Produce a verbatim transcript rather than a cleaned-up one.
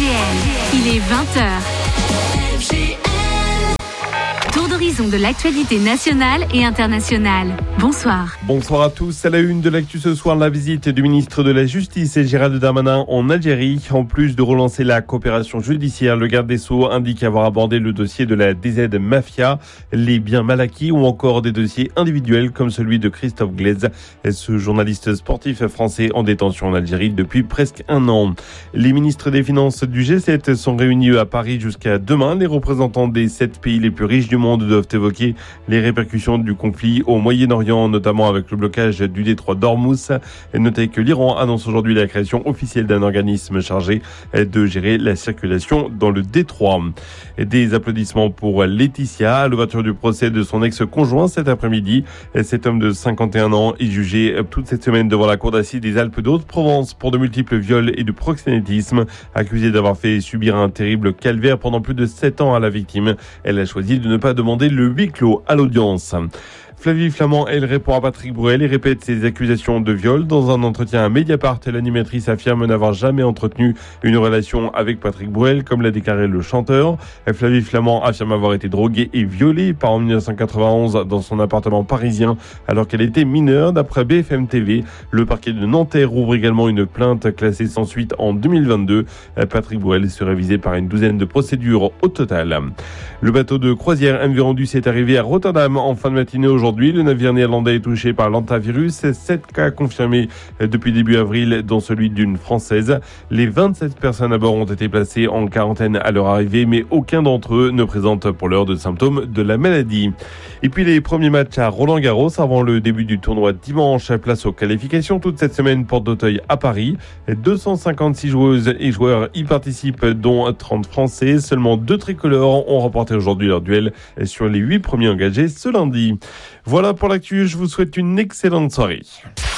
G L, il est vingt heures. Tour d'horizon de l'actualité nationale et internationale. Bonsoir. Bonsoir à tous. À la une de l'actu ce soir, la visite du ministre de la Justice et Gérald Darmanin en Algérie. En plus de relancer la coopération judiciaire, le garde des Sceaux indique avoir abordé le dossier de la D Z Mafia, les biens mal acquis ou encore des dossiers individuels comme celui de Christophe Glaise, ce journaliste sportif français en détention en Algérie depuis presque un an. Les ministres des Finances du G sept sont réunis à Paris jusqu'à demain. Les représentants des sept pays les plus riches du monde doivent évoquer les répercussions du conflit au Moyen-Orient, notamment avec le blocage du détroit d'Ormuz. Notez que l'Iran annonce aujourd'hui la création officielle d'un organisme chargé de gérer la circulation dans le détroit. Des applaudissements pour Laetitia à l'ouverture du procès de son ex-conjoint cet après-midi. Cet homme de cinquante et un ans est jugé toute cette semaine devant la cour d'assises des Alpes d'Haute-Provence pour de multiples viols et de proxénétisme. Accusé d'avoir fait subir un terrible calvaire pendant plus de sept ans à la victime, elle a choisi de ne pas demander le huis clos à l'audience. Flavie Flament, elle répond à Patrick Bruel et répète ses accusations de viol. Dans un entretien à Mediapart, l'animatrice affirme n'avoir jamais entretenu une relation avec Patrick Bruel, comme l'a déclaré le chanteur. Flavie Flament affirme avoir été droguée et violée par en dix-neuf cent quatre-vingt-onze dans son appartement parisien alors qu'elle était mineure, d'après B F M T V. Le parquet de Nanterre ouvre également une plainte classée sans suite en deux mille vingt-deux. Patrick Bruel serait visé par une douzaine de procédures au total. Le bateau de croisière M V Randus est arrivé à Rotterdam en fin de matinée aujourd'hui. Le navire néerlandais est touché par l'hantavirus. Sept cas confirmés depuis début avril, dont celui d'une Française. Les vingt-sept personnes à bord ont été placées en quarantaine à leur arrivée, mais aucun d'entre eux ne présente pour l'heure de symptômes de la maladie. Et puis les premiers matchs à Roland-Garros avant le début du tournoi dimanche. Place aux qualifications toute cette semaine, porte d'Auteuil à Paris. deux cent cinquante-six joueuses et joueurs y participent, dont trente Français. Seulement deux tricolores ont remporté aujourd'hui leur duel sur les huit premiers engagés ce lundi. Voilà pour l'actu, je vous souhaite une excellente soirée.